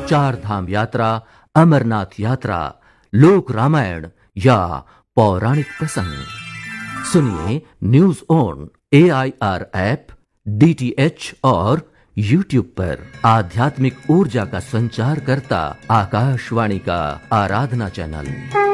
चार धाम यात्रा, अमरनाथ यात्रा, लोक रामायण या पौराणिक प्रसंग सुनिए news on AIR app, DTH और YouTube पर। आध्यात्मिक ऊर्जा का संचार करता आकाशवाणी का आराधना चैनल।